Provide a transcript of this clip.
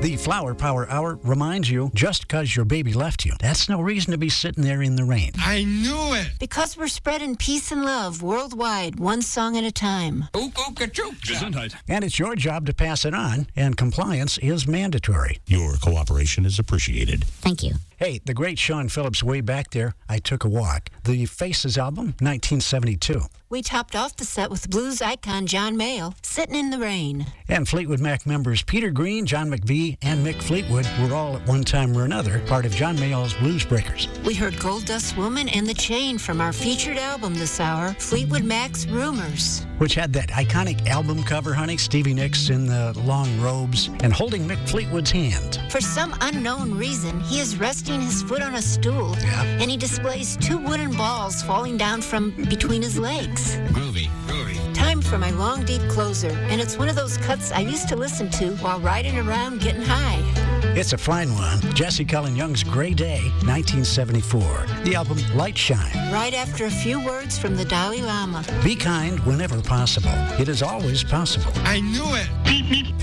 The Flower Power Hour reminds you, just because your baby left you, that's no reason to be sitting there in the rain. I knew it. Because we're spreading peace and love worldwide, one song at a time. Gesundheit. And it's your job to pass it on, and compliance is mandatory. Your cooperation is appreciated. Thank you. Hey, the great Sean Phillips, way back there, I Took a Walk. The Faces album, 1972. We topped off the set with blues icon John Mayall, Sitting in the Rain. And Fleetwood Mac members Peter Green, John McVie, and Mick Fleetwood were all at one time or another part of John Mayall's Blues Breakers. We heard Gold Dust Woman and The Chain from our featured album this hour, Fleetwood Mac's Rumors. Which had that iconic album cover, honey, Stevie Nicks in the long robes and holding Mick Fleetwood's hand. For some unknown reason, he is resting his foot on a stool, and he displays two wooden balls falling down from between his legs. Groovy. Time for my long, deep closer, and it's one of those cuts I used to listen to while riding around getting high. It's a fine one. Jesse Cullen Young's Gray Day, 1974. The album Light Shine. Right after a few words from the Dalai Lama. Be kind whenever possible. It is always possible. I knew it.